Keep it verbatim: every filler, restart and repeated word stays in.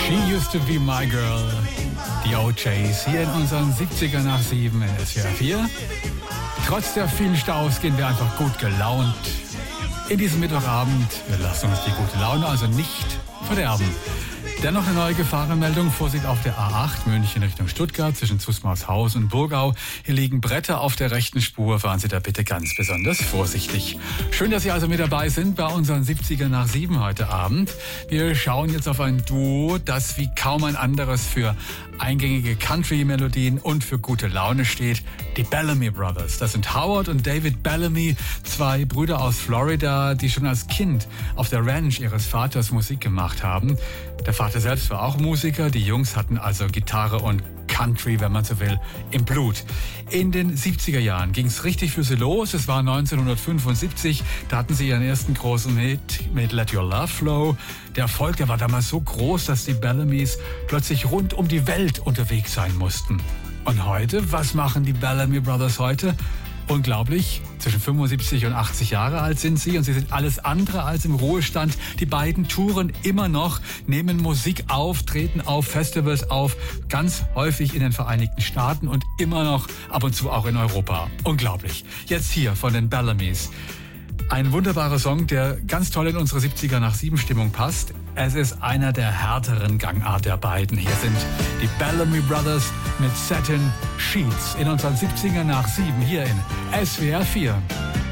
She Used to Be My Girl, die O Js, hier in unseren siebziger nach sieben in S W R vier. Trotz der vielen Staus gehen wir einfach gut gelaunt in diesem Mittwochabend. Wir lassen uns die gute Laune also nicht verderben. Dennoch eine neue Gefahrenmeldung. Vorsicht auf der A acht, München Richtung Stuttgart, zwischen Zusmarshhaus und Burgau. Hier liegen Bretter auf der rechten Spur. Fahren Sie da bitte ganz besonders vorsichtig. Schön, dass Sie also mit dabei sind bei unseren siebziger nach sieben heute Abend. Wir schauen jetzt auf ein Duo, das wie kaum ein anderes für eingängige Country-Melodien und für gute Laune steht. Die Bellamy Brothers. Das sind Howard und David Bellamy, zwei Brüder aus Florida, die schon als Kind auf der Ranch ihres Vaters Musik gemacht haben. Der Vater selbst war auch Musiker. Die Jungs hatten also Gitarre und Country, wenn man so will, im Blut. In den siebziger Jahren ging es richtig für sie los. Es war neunzehnhundertfünfundsiebzig. Da hatten sie ihren ersten großen Hit mit Let Your Love Flow. Der Erfolg, der war damals so groß, dass die Bellamys plötzlich rund um die Welt unterwegs sein mussten. Und heute, was machen die Bellamy Brothers heute? Unglaublich, zwischen fünfundsiebzig und achtzig Jahre alt sind sie und sie sind alles andere als im Ruhestand. Die beiden touren immer noch, nehmen Musik auf, treten auf Festivals auf, ganz häufig in den Vereinigten Staaten und immer noch ab und zu auch in Europa. Unglaublich. Jetzt hier von den Bellamys. Ein wunderbarer Song, der ganz toll in unsere siebziger nach sieben Stimmung passt. Es ist einer der härteren Gangart der beiden. Hier sind die Bellamy Brothers mit Satin Sheets in unseren siebziger nach sieben hier in S W R vier.